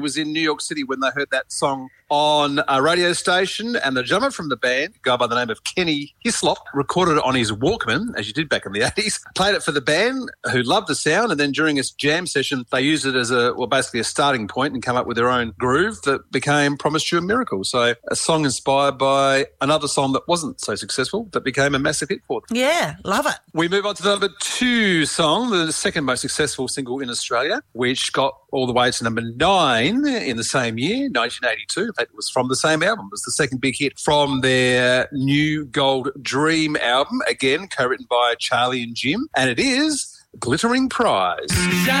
was in New York City when they heard that song on a radio station, and the drummer from the band, a guy by the name of Kenny Hislop, recorded it on his Walkman, as you did back in the 80s, played it for the band, who loved the sound, and then during a jam session, they used it as basically a starting point and come up with their own groove that became Promise You a Miracle. So a song inspired by another song that wasn't so successful that became a massive hit for them. Yeah, love it. We move on to the number 2 song, the second most successful single in Australia, which got all the way to number 9 in the same year, 1982. In fact, it was from the same album. It was the second big hit from their New Gold Dream album, again, co-written by Charlie and Jim, and it is Glittering Prize.